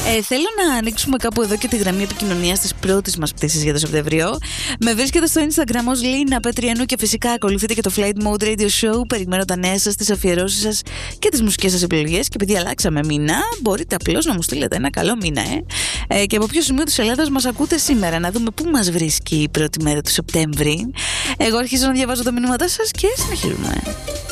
Θέλω να ανοίξουμε κάπου εδώ και τη γραμμή επικοινωνίας της πρώτης μας πτήσης για το Σεπτέμβριο. Με βρίσκεται στο Instagram ως Λίνα Πετριανού και φυσικά ακολουθείτε και το Flight Mode Radio Show. Περιμένω τα νέα σας, τις αφιερώσεις σας και τις μουσικές σας επιλογές. Και επειδή αλλάξαμε μήνα, μπορείτε απλώς να μου στείλετε ένα καλό μήνα, και από ποιο σημείο της Ελλάδας μας ακούτε σήμερα, να δούμε πού μας βρίσκει η πρώτη μέρα του Σεπτέμβρη. Εγώ αρχίζω να διαβάζω τα μηνύματά σας και συνεχίζουμε.